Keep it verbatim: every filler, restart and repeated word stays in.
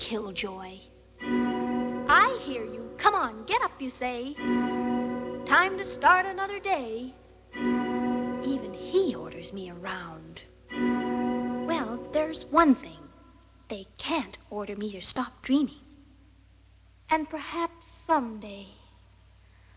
killjoy. I hear you. Come on, get up, you say. Time to start another day. Even he orders me around. Well, there's one thing. They can't order me to stop dreaming. And perhaps someday